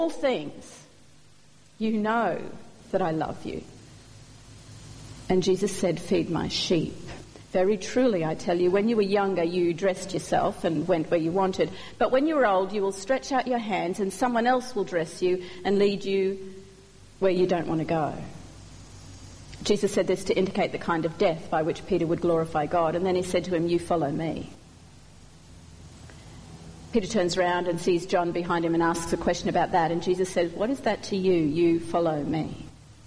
things, you know that I love you. And Jesus said, feed my sheep. Very truly, I tell you, when you were younger, you dressed yourself and went where you wanted. But when you are old, you will stretch out your hands and someone else will dress you and lead you where you don't want to go. Jesus said this to indicate the kind of death by which Peter would glorify God. And then he said to him, you follow me. Peter turns around and sees John behind him and asks a question about that. And Jesus says, what is that to you? You follow me.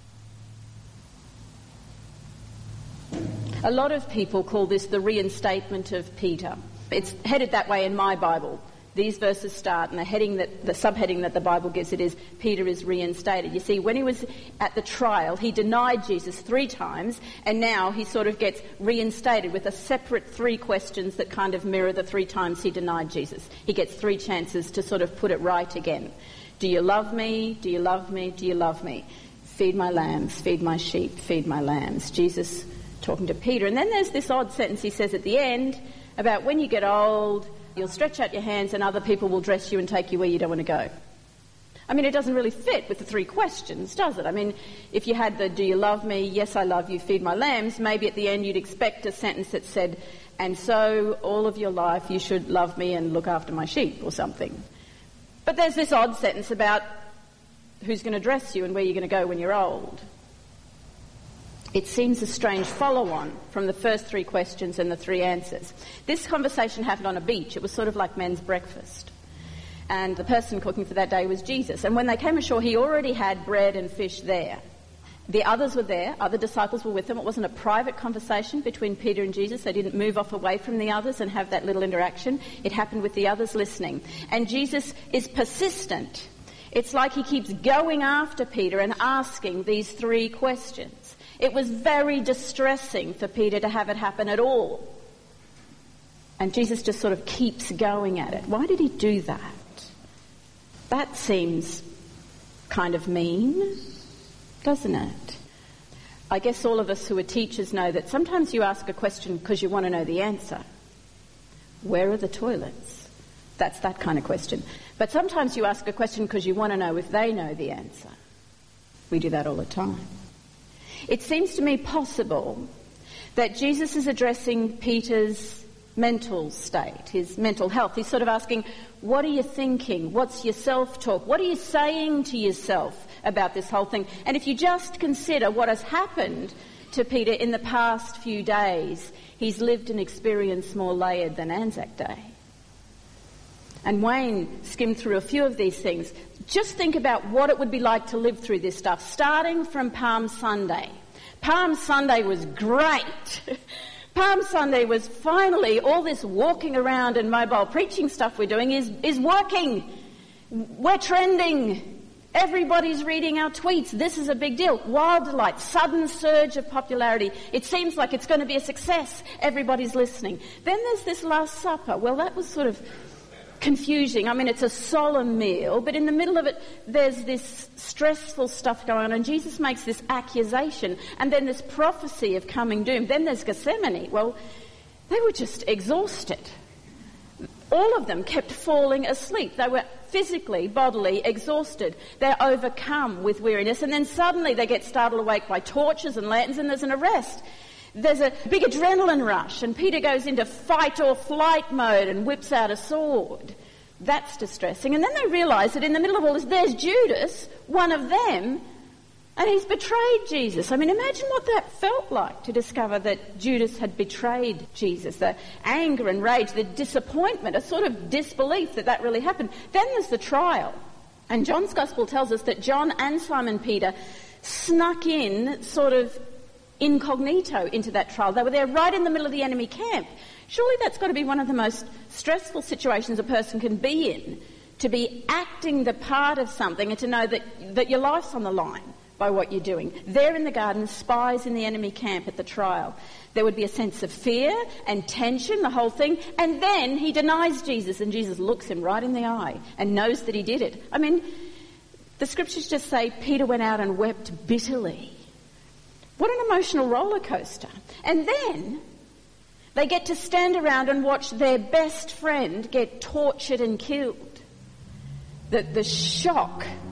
A lot of people call this the reinstatement of Peter. It's headed that way in my Bible. These verses start, and the subheading that the Bible gives it is, Peter is reinstated. You see, when he was at the trial, he denied Jesus 3 times, and now he sort of gets reinstated with a separate 3 questions that kind of mirror the 3 times he denied Jesus. He gets 3 chances to sort of put it right again. Do you love me? Do you love me? Do you love me? Feed my lambs, feed my sheep, feed my lambs. Jesus talking to Peter. And then there's this odd sentence he says at the end about when you get old, you'll stretch out your hands and other people will dress you and take you where you don't want to go. I mean, it doesn't really fit with the 3 questions, does it? I mean, if you had the, do you love me? Yes, I love you, feed my lambs. Maybe at the end you'd expect a sentence that said, and so all of your life you should love me and look after my sheep or something. But there's this odd sentence about who's going to dress you and where you're going to go when you're old. It seems a strange follow-on from the first 3 questions and the 3 answers. This conversation happened on a beach. It was sort of like men's breakfast. And the person cooking for that day was Jesus. And when they came ashore, he already had bread and fish there. The others were there. Other disciples were with them. It wasn't a private conversation between Peter and Jesus. They didn't move off away from the others and have that little interaction. It happened with the others listening. And Jesus is persistent. It's like he keeps going after Peter and asking these 3 questions. It was very distressing for Peter to have it happen at all. And Jesus just sort of keeps going at it. Why did he do that? That seems kind of mean, doesn't it? I guess all of us who are teachers know that sometimes you ask a question because you want to know the answer. Where are the toilets? That's that kind of question. But sometimes you ask a question because you want to know if they know the answer. We do that all the time. It seems to me possible that Jesus is addressing Peter's mental state, his mental health. He's sort of asking, what are you thinking? What's your self-talk? What are you saying to yourself about this whole thing? And if you just consider what has happened to Peter in the past few days, he's lived an experience more layered than Anzac Day. And Wayne skimmed through a few of these things. Just think about what it would be like to live through this stuff, starting from Palm Sunday. Palm Sunday was great. Palm Sunday was finally, all this walking around and mobile preaching stuff we're doing is working. We're trending. Everybody's reading our tweets. This is a big deal. Wild delight, sudden surge of popularity. It seems like it's going to be a success. Everybody's listening. Then there's this Last Supper. Well, that was sort of confusing. I mean, it's a solemn meal, but in the middle of it, there's this stressful stuff going on, and Jesus makes this accusation, and then this prophecy of coming doom. Then there's Gethsemane. Well, they were just exhausted. All of them kept falling asleep. They were physically, bodily exhausted. They're overcome with weariness, and then suddenly they get startled awake by torches and lanterns, and there's an arrest. There's a big adrenaline rush, and Peter goes into fight or flight mode and whips out a sword. That's distressing. And then they realise that in the middle of all this, there's Judas, one of them, and he's betrayed Jesus. I mean, imagine what that felt like to discover that Judas had betrayed Jesus. The anger and rage, the disappointment, a sort of disbelief that really happened. Then there's the trial. And John's Gospel tells us that John and Simon Peter snuck in sort of incognito into that trial. They were there right in the middle of the enemy camp. Surely that's got to be one of the most stressful situations a person can be in, to be acting the part of something and to know that your life's on the line by what you're doing. There in the garden, spies in the enemy camp at the trial. There would be a sense of fear and tension, the whole thing, and then he denies Jesus, and Jesus looks him right in the eye and knows that he did it. I mean, the scriptures just say Peter went out and wept bitterly. What an emotional roller coaster. And then they get to stand around and watch their best friend get tortured and killed. the shock